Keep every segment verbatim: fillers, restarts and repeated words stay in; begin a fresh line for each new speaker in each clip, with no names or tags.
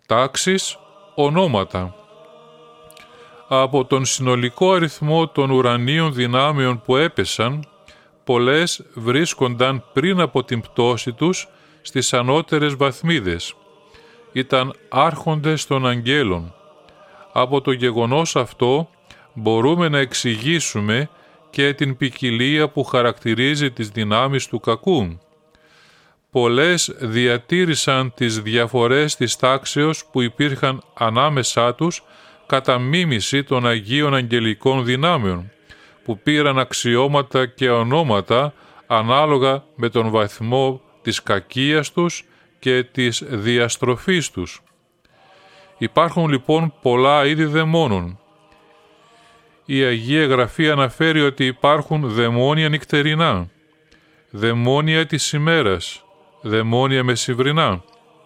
Τάξεις, ονόματα. Από τον συνολικό αριθμό των ουρανίων δυνάμεων που έπεσαν, πολλές βρίσκονταν πριν από την πτώση τους στις ανώτερες βαθμίδες. Ήταν άρχοντες των αγγέλων. Από το γεγονός αυτό μπορούμε να εξηγήσουμε και την ποικιλία που χαρακτηρίζει τις δυνάμεις του κακού. Πολλές διατήρησαν τις διαφορές της τάξεως που υπήρχαν ανάμεσά τους κατά μίμηση των Αγίων Αγγελικών Δυνάμεων, που πήραν αξιώματα και ονόματα ανάλογα με τον βαθμό της κακίας τους και της διαστροφής τους. Υπάρχουν λοιπόν πολλά είδη δαιμόνων. Η Αγία Γραφή αναφέρει ότι υπάρχουν δαιμόνια νυχτερινά, δαιμόνια της ημέρας, δαιμόνια μεσημβρινά.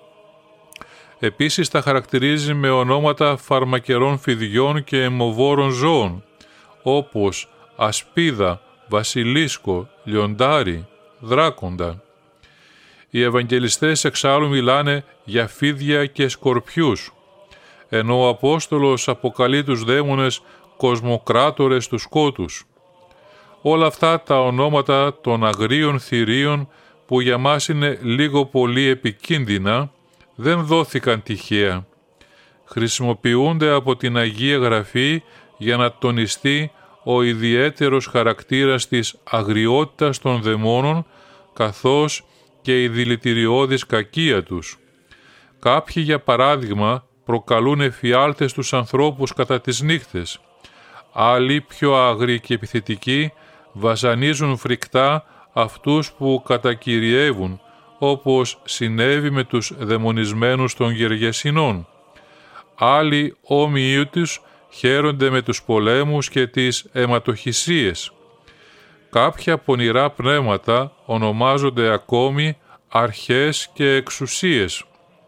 Επίσης τα χαρακτηρίζει με ονόματα φαρμακερών φιδιών και αιμοβόρων ζώων, όπως ασπίδα, βασιλίσκο, λιοντάρι, δράκοντα. Οι Ευαγγελιστές εξάλλου μιλάνε για φίδια και σκορπιούς, ενώ ο Απόστολος αποκαλεί τους δαίμονες κοσμοκράτορες του σκότους. Όλα αυτά τα ονόματα των αγρίων θηρίων που για μας είναι λίγο πολύ επικίνδυνα, δεν δόθηκαν τυχαία. Χρησιμοποιούνται από την Αγία Γραφή για να τονιστεί ο ιδιαίτερος χαρακτήρας της αγριότητας των δαιμόνων, καθώς και η δηλητηριώδης κακία τους. Κάποιοι, για παράδειγμα, προκαλούν εφιάλτες τους ανθρώπους κατά τις νύχτες. Άλλοι, πιο άγριοι και επιθετικοί, βασανίζουν φρικτά αυτούς που κατακυριεύουν, όπως συνέβη με τους δαιμονισμένους των Γεργεσινών. Άλλοι, όμοιοι τους, χαίρονται με τους πολέμους και τις αιματοχυσίες. Κάποια πονηρά πνεύματα ονομάζονται ακόμη αρχές και εξουσίες.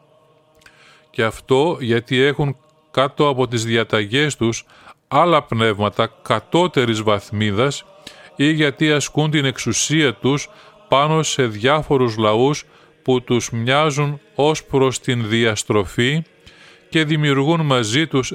Και αυτό γιατί έχουν κάτω από τις διαταγές τους άλλα πνεύματα κατώτερης βαθμίδας ή γιατί ασκούν την εξουσία τους πάνω σε διάφορους λαούς που τους μοιάζουν ως προς την διαστροφή και δημιουργούν μαζί τους